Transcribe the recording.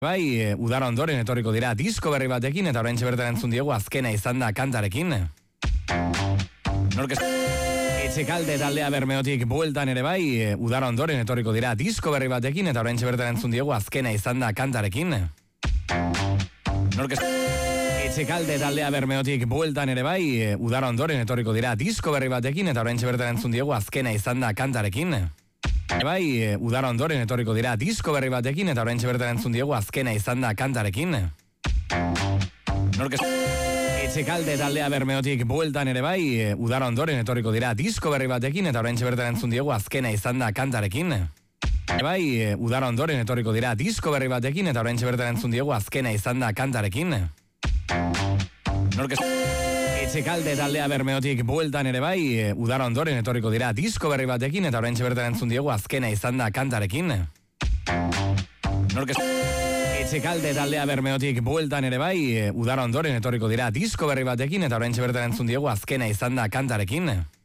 Bai, udara ondoren etorriko dira disko berri batekin eta oraintxe bertan entzun diegu azkena izan da kantarekin. Etxekalde taldea Bermeotik bueltan ere bai, udara ondoren etorriko dira disko berri batekin eta oraintxe bertan entzun diegu azkena izan da kantarekin. Etxekalde taldea Bermeotik bueltan ere bai, udara ondoren etorriko dira disko berri batekin eta oraintxe bertan entzun diegu azkena izan da kantarekin. Bai, udara ondoren etorriko dira disko berri batekin eta oraintxe bertan entzun diegu azkena izan da kantarekin. Etxekalde taldea Bermeotik bueltan ere bai, udara ondoren etorriko dira disko berri batekin eta oraintxe bertan entzun diegu azkena izan da kantarekin. Bai, udara ondoren etorriko dira disko berri batekin eta oraintxe bertan entzun diegu azkena izan da kantarekin. Etxekalde taldea Bermeotik bueltan ere bai, udara ondoren etorriko dira disko berri batekin eta oraintxe bertan entzun diegu azkena izan da kantarekin. Etxekalde taldea Bermeotik bueltan ere bai, udara ondoren etorriko dira disko berri batekin eta oraintxe bertan entzun diegu azkena izan da kantarekin.